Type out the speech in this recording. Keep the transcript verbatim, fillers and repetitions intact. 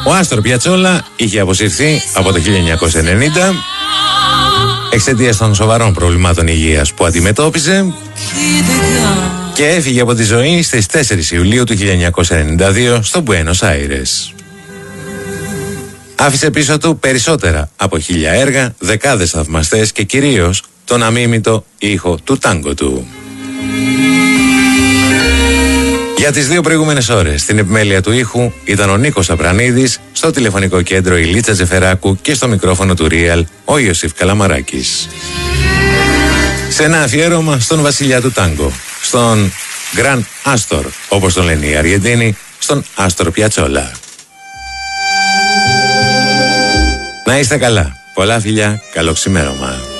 Ο Άστορ Πιατσόλα είχε αποσυρθεί από το χίλια εννιακόσια ενενήντα εξαιτίας των σοβαρών προβλημάτων υγείας που αντιμετώπιζε και έφυγε από τη ζωή στις τέσσερις Ιουλίου του χίλια εννιακόσια ενενήντα δύο στο Μπουένος Άιρες. Άφησε πίσω του περισσότερα από χίλια έργα, δεκάδες θαυμαστές και κυρίως τον αμίμητο ήχο του τάγκο του. Για τις δύο προηγούμενες ώρες στην επιμέλεια του ήχου ήταν ο Νίκος Απρανίδης, στο τηλεφωνικό κέντρο η Λίτσα Τζεφεράκου και στο μικρόφωνο του Real ο Ιωσήφ Καλαμαράκης. Σε ένα αφιέρωμα στον βασιλιά του τάγκο, στον Grand Άστορ, όπως τον λένε οι Αργεντίνοι, στον Άστορ Πιατσόλα. Να είστε καλά. Πολλά φιλιά, καλό ξημέρωμα.